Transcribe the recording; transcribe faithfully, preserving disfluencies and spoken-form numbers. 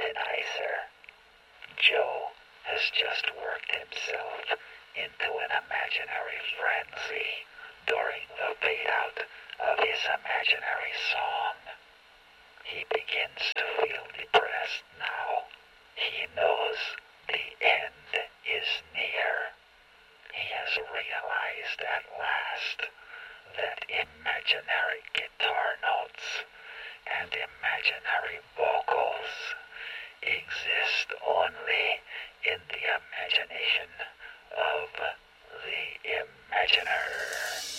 organizer. Joe has just worked himself into an imaginary frenzy during the fade-out of his imaginary song. He begins to feel depressed now. He knows the end is near. He has realized at last that imaginary guitar notes and imaginary vocals exist only in the imagination of the imaginer.